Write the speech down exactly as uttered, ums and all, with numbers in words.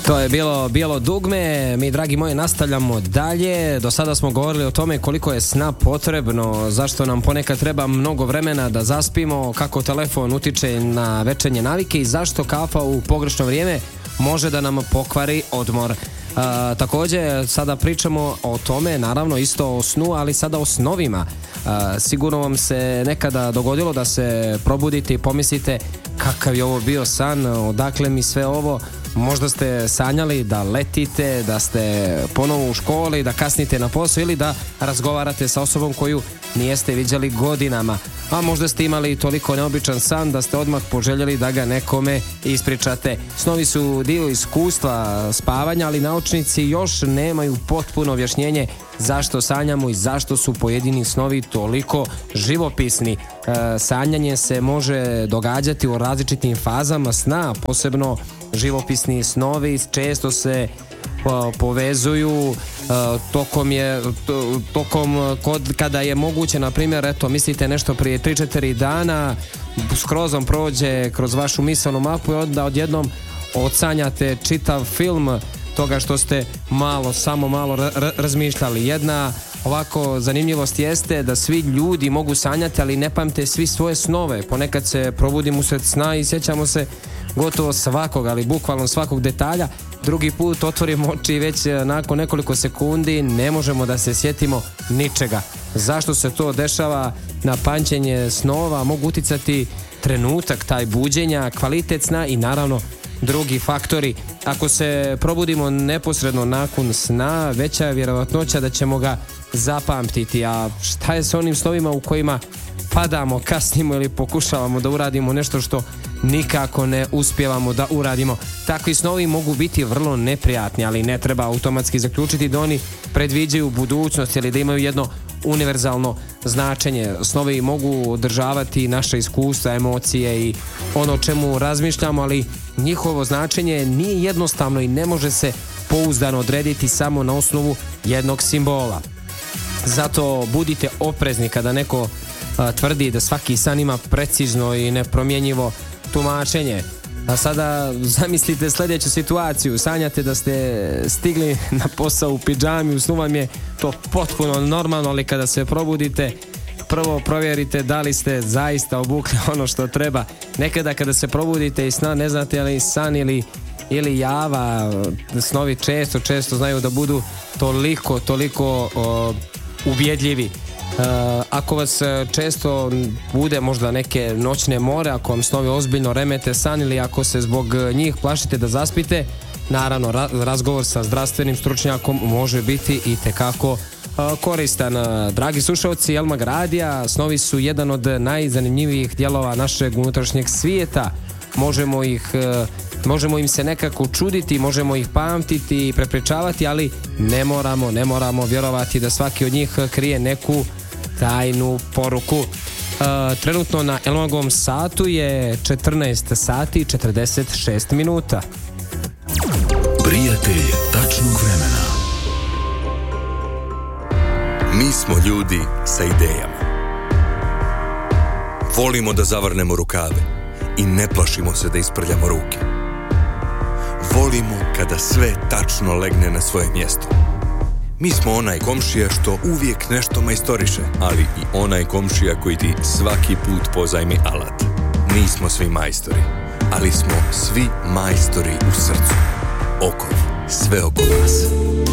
To je bilo Bijelo dugme. Mi, dragi moji, nastavljamo dalje. Do sada smo govorili o tome koliko je sna potrebno, zašto nam ponekad treba mnogo vremena da zaspimo, kako telefon utiče na večernje navike i zašto kafa u pogrešno vrijeme može da nam pokvari odmor. A, također sada pričamo o tome, naravno isto o snu, ali sada o snovima. A, sigurno vam se nekada dogodilo da se probudite i pomislite kakav je ovo bio san, odakle mi sve ovo. Možda ste sanjali da letite, da ste ponovo u školi, da kasnite na posao ili da razgovarate sa osobom koju nijeste viđali godinama. A možda ste imali toliko neobičan san da ste odmah poželjeli da ga nekome ispričate. Snovi su dio iskustva spavanja, ali naučnici još nemaju potpuno objašnjenje zašto sanjamo i zašto su pojedini snovi toliko živopisni. E, sanjanje se može događati u različitim fazama sna, posebno živopisni snovi često se po, povezuju e, tokom je to, tokom kod, kada je moguće, na primjer, eto, mislite nešto prije tri četiri dana, skroz vam prođe kroz vašu misaonu mapu i onda odjednom odsanjate čitav film toga što ste malo, samo malo ra- razmišljali. Jedna ovako zanimljivost jeste da svi ljudi mogu sanjati, ali ne pamte svi svoje snove. Ponekad se probudimo usred sna i sjećamo se gotovo svakog, ali bukvalno svakog detalja. Drugi put otvorimo oči i već nakon nekoliko sekundi ne možemo da se sjetimo ničega. Zašto se to dešava? Na pamćenje snova mogu uticati trenutak taj buđenja, kvalitet sna i naravno drugi faktori. Ako se probudimo neposredno nakon sna, veća je vjerovatnoća da ćemo ga zapamtiti. A šta je sa onim snovima u kojima padamo, kasnimo ili pokušavamo da uradimo nešto što nikako ne uspijevamo da uradimo? Takvi snovi mogu biti vrlo neprijatni, ali ne treba automatski zaključiti da oni predviđaju budućnost ili da imaju jedno univerzalno značenje. Snovi mogu održavati naše iskustva, emocije i ono o čemu razmišljamo, ali njihovo značenje nije jednostavno i ne može se pouzdano odrediti samo na osnovu jednog simbola. Zato budite oprezni kada neko a, tvrdi da svaki san ima precizno i nepromjenjivo tumačenje. A sada zamislite sljedeću situaciju. Sanjate da ste stigli na posao u pidžami, u snu vam je to potpuno normalno, ali kada se probudite, prvo provjerite da li ste zaista obukli ono što treba. Nekada kada se probudite iz sna ne znate li san ili, ili java. Snovi često, često znaju da budu toliko, toliko o, ubjedljivi. Uh, ako vas često bude možda neke noćne more, ako vam snovi ozbiljno remete san ili ako se zbog njih plašite da zaspite, naravno ra- razgovor sa zdravstvenim stručnjakom može biti itekako uh, koristan. Uh, dragi slušalci Elmag radija, snovi su jedan od najzanimljivijih dijelova našeg unutrašnjeg svijeta. Možemo ih uh, možemo im se nekako čuditi, možemo ih pamtiti i prepričavati, ali ne moramo, ne moramo vjerovati da svaki od njih krije neku tajnu poruku. E, trenutno na Elmagovom satu je četrnaest sati i četrdeset šest minuta. Prijatelj tačnog vremena. Mi smo ljudi sa idejama. Volimo da zavrnemo rukave i ne plašimo se da isprljamo ruke. Volimo kada sve tačno legne na svoje mjesto. Mi smo onaj komšija što uvijek nešto majstoriše, ali i onaj komšija koji ti svaki put pozajmi alat. Nismo svi majstori, ali smo svi majstori u srcu. Okov, sve oko nas.